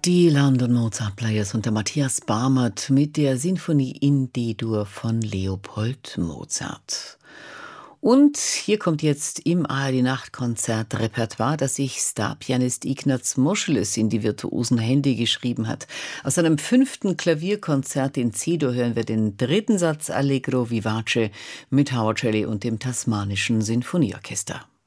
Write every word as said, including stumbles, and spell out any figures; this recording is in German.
Die London Mozart Players und der Matthias Barmert mit der Sinfonie in D-Dur von Leopold Mozart. Und hier kommt jetzt im A R D-Nachtkonzert-Repertoire, das sich Starpianist Ignaz Moscheles in die virtuosen Hände geschrieben hat. Aus seinem fünften Klavierkonzert in C-Dur hören wir den dritten Satz Allegro vivace mit Howard Shelley und dem Tasmanischen Sinfonieorchester.